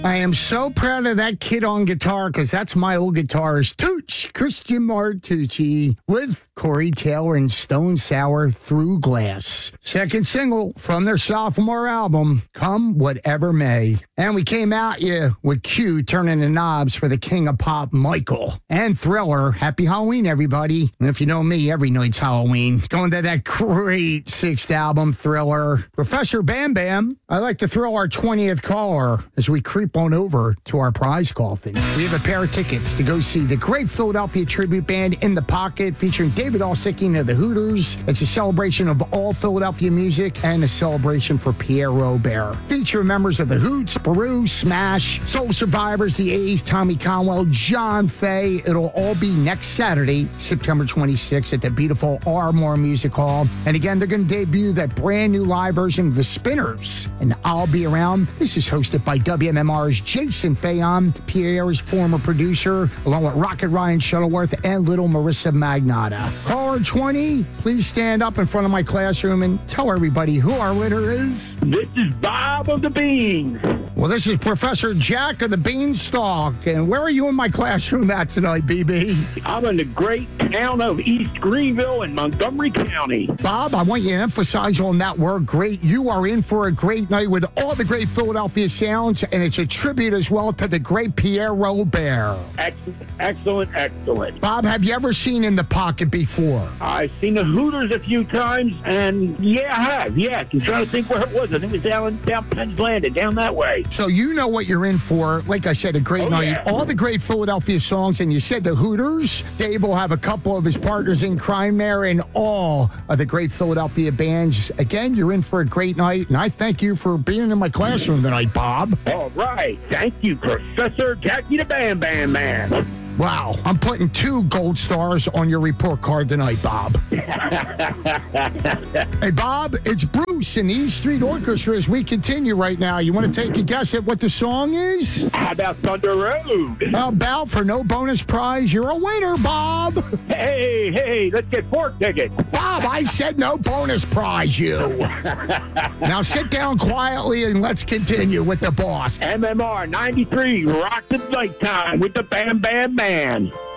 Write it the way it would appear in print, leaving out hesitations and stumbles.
I am so proud of that kid on guitar because that's my old guitarist, Tooch, Christian Martucci, with Corey Taylor and Stone Sour Through Glass. Second single from their sophomore album, Come Whatever May. And we came at you with Q turning the knobs for the king of pop, Michael. And Thriller, happy Halloween, everybody. And if you know me, every night's Halloween. Going to that great sixth album, Thriller. Professor Bam Bam, I'd like to throw our 20th caller as we creep on over to our prize coffin. We have a pair of tickets to go see the great Philadelphia tribute band In the Pocket featuring David Alsicki of the Hooters. It's a celebration of all Philadelphia music and a celebration for Pierre Robert. Featuring members of the Hoots, Peru, Smash, Soul Survivors, the A's, Tommy Conwell, John Fay. It'll all be next Saturday, September 26th at the beautiful Ardmore Music Hall. And again, they're going to debut that brand new live version of The Spinners. And I'll be around. This is hosted by WMMR's Jason Fayon, Pierre's former producer, along with Rocket Ryan Shuttleworth and little Marissa Magnotta. Caller 20, please stand up in front of my classroom and tell everybody who our winner is. This is Bob of the Beans. Well, this is Professor Jack of the Beanstalk. And where are you in my classroom at tonight, BB? I'm in the great town of East Greenville in Montgomery County. Bob, I want you to emphasize on that word great. You are in for a great night with all the great Philadelphia sounds, and it's a tribute as well to the great Pierre Robert. Excellent. Bob, have you ever seen In the Pocket before? I've seen the Hooters a few times, and yeah, I have. Yeah, I'm trying to think where it was. I think it was down Penn's Landing, down that way. So you know what you're in for. Like I said, a great night. Yeah. All the great Philadelphia songs, and you said the Hooters. Dave will have a couple of his partners in crime there, and all of the great Philadelphia bands. Again, you're in for a great night, and I thank you for being in my classroom tonight, Bob. All right. Thank you, Professor Jackie the Bam Bam Man. Wow, I'm putting 2 gold stars on your report card tonight, Bob. Hey, Bob, it's Bruce in the East Street Orchestra as we continue right now. You want to take a guess at what the song is? How about Thunder Road? About for no bonus prize, you're a winner, Bob. Hey, let's get 4 tickets. Bob, I said no bonus prize, you. Now sit down quietly and let's continue with the boss. MMR 93, rock the nighttime with the Bam Bam Man.